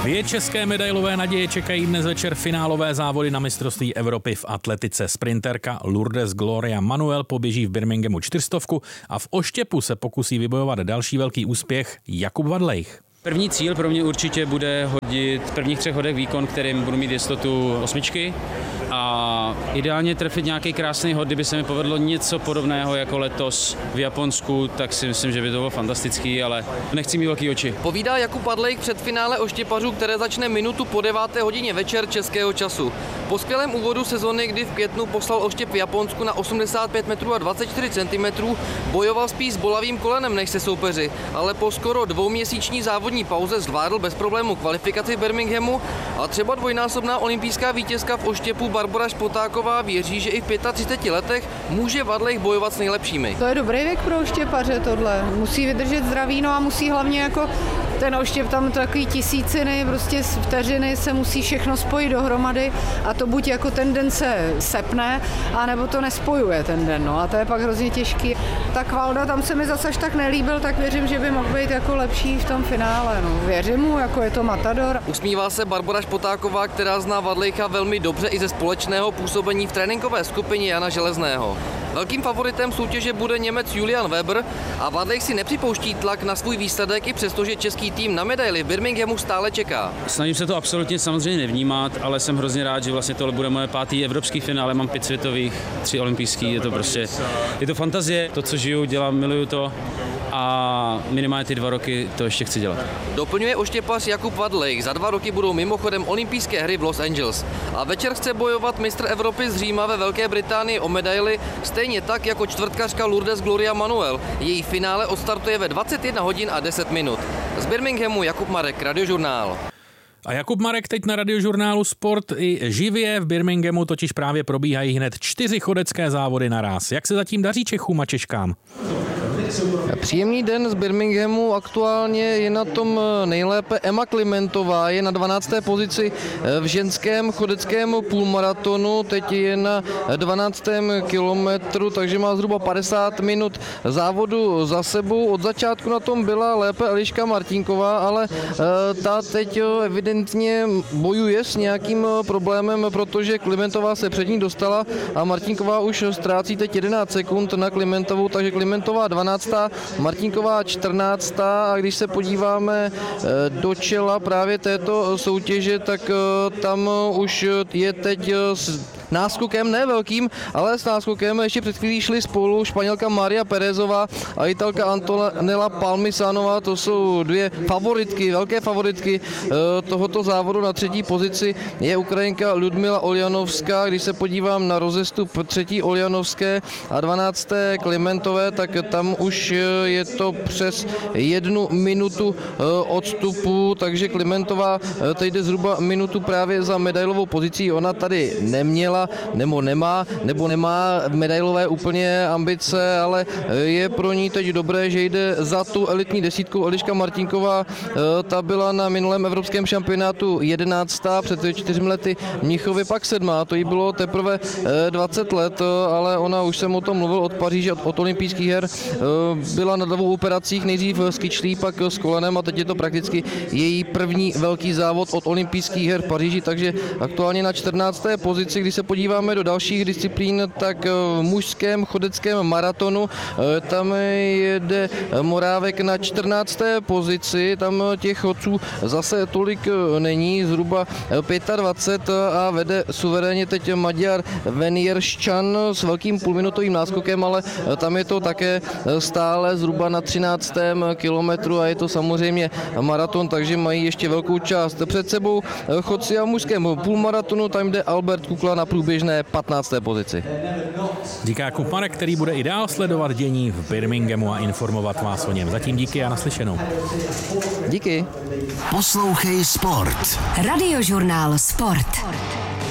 Dvě české medailové naděje čekají dnes večer finálové závody na mistrovství Evropy v atletice. Sprinterka Lourdes Gloria Manuel poběží v Birminghamu 400 a v oštěpu se pokusí vybojovat další velký úspěch Jakub Vadlejch. První cíl pro mě určitě bude hodit v prvních 3 hodech výkon, kterým budu mít jistotu 8 a ideálně trefit nějaký krásný hod. Kdyby se mi povedlo něco podobného jako letos v Japonsku, tak si myslím, že by to bylo fantastický, ale nechci mít velký oči. Povídá Jakub Vadlejch před finále oštěpařů, které začne minutu po 9. hodině večer českého času. Po skvělém úvodu sezony, kdy v květnu poslal oštěp v Japonsku na 85 metrů a 24 cm, bojoval spíš s bolavým kolenem než se soupeři, ale po skoro 2měsíční závodní pauze zvládl bez problému kvalifikaci v Birminghamu a třeba dvojnásobná olympijská vítězka v oštěpu Barbora Špotáková věří, že i v 35 letech může Vadlejch bojovat s nejlepšími. To je dobrý věk pro oštěpaře tohle. Musí vydržet zdraví, no a musí hlavně jako ten oštěp, tam takový tisíciny, prostě vteřiny se musí všechno spojit dohromady a to buď jako ten den se sepne, anebo to nespojuje ten den, no a to je pak hrozně těžký. Tak Valda, tam se mi zase až tak nelíbil, tak věřím, že by mohl být jako lepší v tom finále, no. Věřím mu, jako je to matador. Usmívá se Barbora Špotáková, která zná Vadlejcha velmi dobře i ze společného působení v tréninkové skupině Jana Železného. Velkým favoritem soutěže bude Němec Julian Weber a Vadlejch si nepřipouští tlak na svůj výsledek, i přestože český tým na medaili v Birminghamu stále čeká. Snažím se to absolutně samozřejmě nevnímat, ale jsem hrozně rád, že vlastně tohle bude moje 5. evropský finále, mám 5 světových, 3 olympijský, je to fantazie, to, co žiju, dělám, miluju to a minimálně ty 2 roky to ještě chci dělat. Doplňuje oštěpař Jakub Vadlejch, za 2 roky budou mimochodem olympijské hry v Los Angeles a večer chce bojovat mistr Evropy z Říma ve Velké Británii o medaili, stejně tak jako čtvrtkařka Lourdes Gloria Manuel. Její finále odstartuje ve 21 hodin a 10 minut. Z Birminghamu Jakub Marek, Radiožurnál. A Jakub Marek teď na Radiožurnálu Sport i živě. V Birminghamu totiž právě probíhají hned 4 chodecké závody naráz. Jak se zatím daří Čechům a Češkám? Příjemný den z Birminghamu, aktuálně je na tom nejlépe Emma Klimentová, je na 12. pozici v ženském chodeckém půlmaratonu, teď je na 12. kilometru, takže má zhruba 50 minut závodu za sebou. Od začátku na tom byla lépe Eliška Martinková, ale ta teď evidentně bojuje s nějakým problémem, protože Klimentová se před ní dostala a Martinková už ztrácí teď 11 sekund na Klimentovou, takže Klimentová 12. Martinková 14. a když se podíváme do čela právě této soutěže, tak tam už je teď náskokem, ne velkým, ale s náskokem ještě před chvílí šli spolu Španělka Maria Perezová a Italka Antonella Palmisanová, to jsou 2 favoritky, velké favoritky tohoto závodu. Na 3. pozici je Ukrajinka Ludmila Oljanovská, když se podívám na rozestup 3. Oljanovské a 12. Klimentové, tak tam už je to přes 1 minutu odstupu, takže Klimentová teď jde zhruba minutu právě za medailovou pozicí. Ona tady neměla nebo nemá medailové úplně ambice, ale je pro ní teď dobré, že jde za tu elitní desítku. Eliška Martinková, ta byla na minulém evropském šampionátu 11. před 4 lety v Mnichově pak 7. To jí bylo teprve 20 let, ale ona, už jsem o tom mluvil, od Paříže, od olympijských her, byla na 2 operacích, nejdřív s kyčlí, pak s kolenem a teď je to prakticky její první velký závod od olympijských her v Paříži, takže aktuálně na 14. pozici. Když se podíváme do dalších disciplín, tak v mužském chodeckém maratonu tam jede Morávek na 14. pozici, tam těch chodců zase tolik není, zhruba 25 a vede suverénně teď Maďar Venierščan s velkým půlminutovým náskokem, ale tam je to také stále zhruba na 13. kilometru a je to samozřejmě maraton, takže mají ještě velkou část před sebou. Chodci a mužském půlmaratonu, tam jde Albert Kukla na průběžné 15. pozici. Říká Jakub Marek, který bude i dál sledovat dění v Birminghamu a informovat vás o něm. Zatím díky a naslyšenou. Díky. Poslouchej Sport. Radiožurnál Sport.